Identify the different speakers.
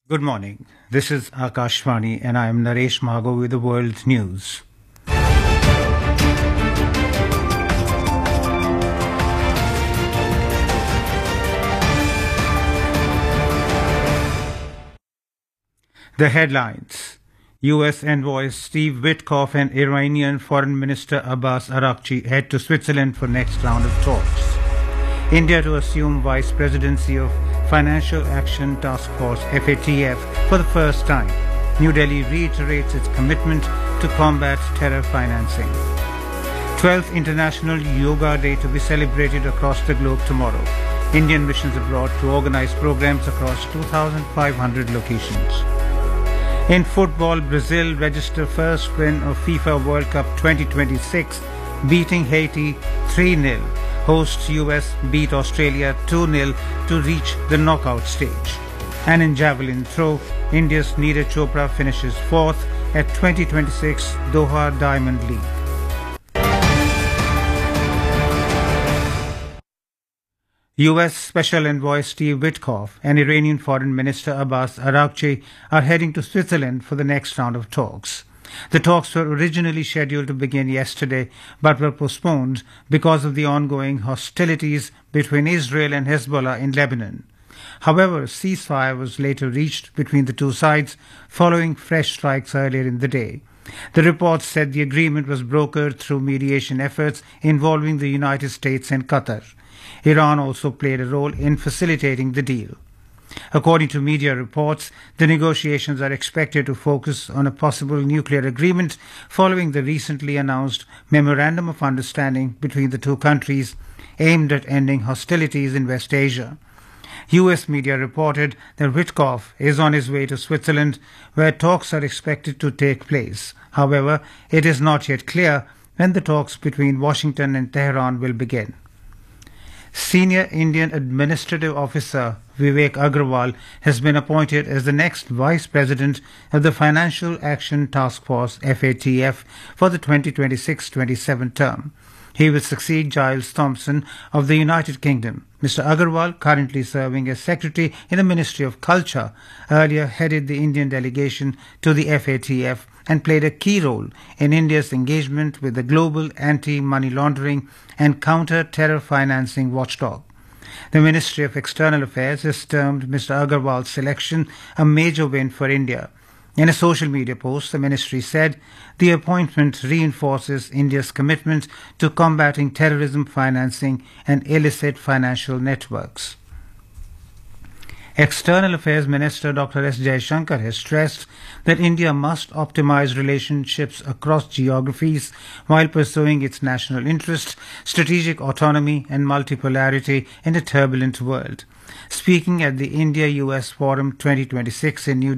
Speaker 1: Good morning. This is Akashvani and I am Naresh Mago with the World News. The headlines. U.S. envoy Steve Witkoff and Iranian Foreign Minister Abbas Araghchi head to Switzerland for next round of talks. India to assume vice presidency of Financial Action Task Force FATF for the first time. New Delhi reiterates its commitment to combat terror financing. 12th International Yoga Day to be celebrated across the globe tomorrow. Indian missions abroad to organize programs across 2,500 locations. In football, Brazil registered first win of FIFA World Cup 2026, beating Haiti 3-0. Hosts US beat Australia 2-0 to reach the knockout stage. And in javelin throw, India's Neeraj Chopra finishes fourth at 2026 Doha Diamond League. U.S. Special Envoy Steve Witkoff and Iranian Foreign Minister Abbas Araghchi are heading to Switzerland for the next round of talks. The talks were originally scheduled to begin yesterday but were postponed because of the ongoing hostilities between Israel and Hezbollah in Lebanon. However, a ceasefire was later reached between the two sides following fresh strikes earlier in the day. The reports said the agreement was brokered through mediation efforts involving the United States and Qatar. Iran also played a role in facilitating the deal. According to media reports, the negotiations are expected to focus on a possible nuclear agreement following the recently announced Memorandum of Understanding between the two countries aimed at ending hostilities in West Asia. U.S. media reported that Witkoff is on his way to Switzerland, where talks are expected to take place. However, it is not yet clear when the talks between Washington and Tehran will begin. Senior Indian Administrative Officer Vivek Agrawal has been appointed as the next Vice President of the Financial Action Task Force FATF for the 2026-27 term. He will succeed Giles Thompson of the United Kingdom. Mr. Agrawal, currently serving as Secretary in the Ministry of Culture, earlier headed the Indian delegation to the FATF and played a key role in India's engagement with the global anti-money laundering and counter-terror financing watchdog. The Ministry of External Affairs has termed Mr. Agrawal's selection a major win for India. In a social media post, the ministry said the appointment reinforces India's commitment to combating terrorism financing and illicit financial networks. External Affairs Minister Dr. S. Jaishankar has stressed that India must optimize relationships across geographies while pursuing its national interests, strategic autonomy and multipolarity in a turbulent world. Speaking at the India-US Forum 2026 in New